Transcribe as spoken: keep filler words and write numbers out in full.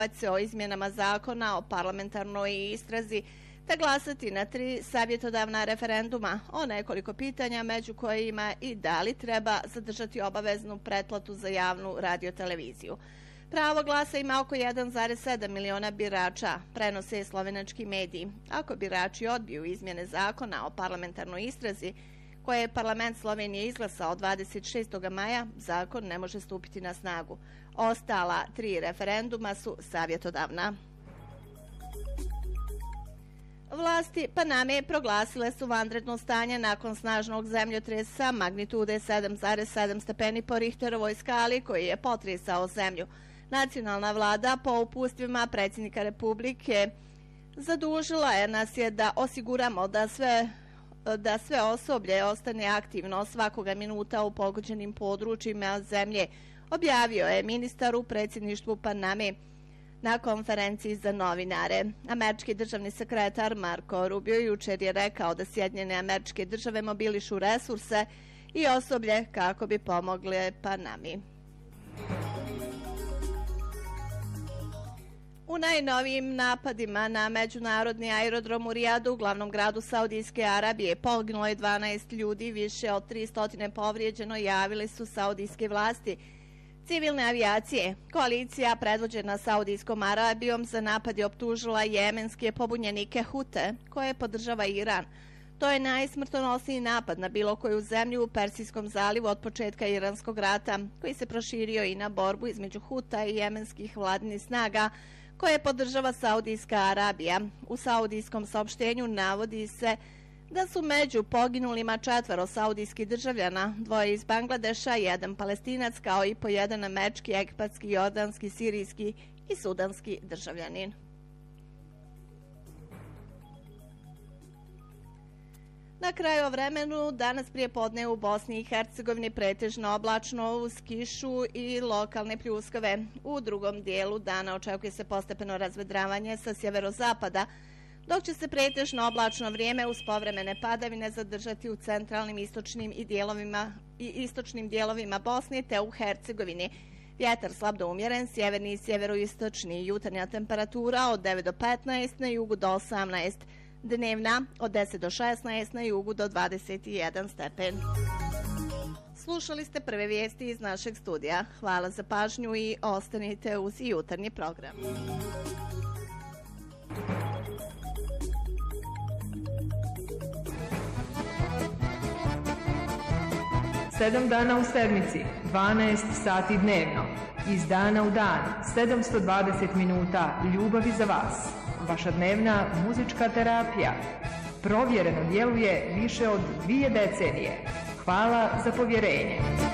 o izmjenama zakona o parlamentarnoj istrazi te glasati na tri savjetodavna referenduma o nekoliko pitanja, među kojima i da li treba zadržati obaveznu pretplatu za javnu radioteleviziju. Pravo glasa ima oko jedan zarez sedam miliona birača, prenose slovenački mediji. Ako birači odbiju izmjene zakona o parlamentarnoj istrazi, koje je parlament Slovenije izglasao dvadeset šestog maja, zakon ne može stupiti na snagu. Ostala tri referenduma su savjetodavna. Vlasti Paname proglasile su vanredno stanje nakon snažnog zemljotresa magnitude sedam zarez sedam stepeni po Richterovoj skali koji je potresao zemlju. Nacionalna vlada po upustvima predsjednika Republike zadužila je nas je da osiguramo da sve da sve osoblje ostane aktivno svakoga minuta u pogođenim područjima zemlje, objavio je ministar u predsjedništvu Paname na konferenciji za novinare. Američki državni sekretar Marco Rubio jučer je rekao da Sjedinjene Američke Države mobilišu resurse i osoblje kako bi pomogle Panami. U najnovijim napadima na međunarodni aerodrom u Rijadu, glavnom gradu Saudijske Arabije, poginulo je dvanaest ljudi, više od tristo povrijeđeno, javili su saudijske vlasti. Civilne avijacije, koalicija predvođena Saudijskom Arabijom za napad je optužila jemenske pobunjenike Hute, koje podržava Iran. To je najsmrtonosniji napad na bilo koju zemlju u Persijskom zalivu od početka Iranskog rata, koji se proširio i na borbu između Huta i jemenskih vladinih snaga, koje podržava Saudijska Arabija. U saudijskom saopštenju navodi se da su među poginulima četvero saudijskih državljana, dvoje iz Bangladeša, jedan Palestinac, kao i po jedan američki, egipatski, jordanski, sirijski i sudanski državljanin. Na kraju vremenu, danas prije podne u Bosni i Hercegovini pretežno oblačno uz kišu i lokalne pljuskave. U drugom dijelu dana očekuje se postepeno razvedravanje sa sjeverozapada, dok će se pretežno oblačno vrijeme uz povremene padavine zadržati u centralnim istočnim i dijelovima i istočnim dijelovima Bosne te u Hercegovini. Vjetar slab do umjeren, sjeverni i sjeveroistočni, jutarnja temperatura od devet do petnaest, na jugu do osamnaest. Dnevna od deset do šesnaest, na jugu do dvadeset jedan stepen. Slušali ste prve vijesti iz našeg studija. Hvala za pažnju i ostanite uz jutarnji program. Sedam dana u sedmici, dvanaest sati dnevno. Iz dana u dan, sedamsto dvadeset minuta ljubavi za vas. Vaša dnevna muzička terapija. Provjereno djeluje više od dvije decenije. Hvala za povjerenje.